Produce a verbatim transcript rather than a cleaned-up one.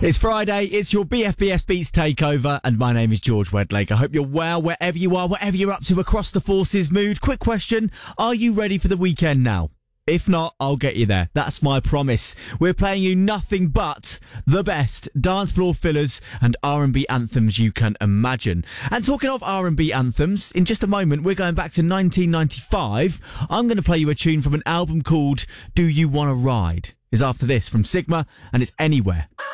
It's Friday, it's your B F B S Beats takeover, and my name is George Wedlake. I hope you're well, wherever you are, whatever you're up to across the forces mood. Quick question, are you ready for the weekend now? If not, I'll get you there. That's my promise. We're playing you nothing but the best dance floor fillers and R and B anthems you can imagine. And talking of R and B anthems, in just a moment, we're going back to nineteen ninety-five. I'm going to play you a tune from an album called Do You Wanna Ride? Is after this from Sigma, and it's Anywhere.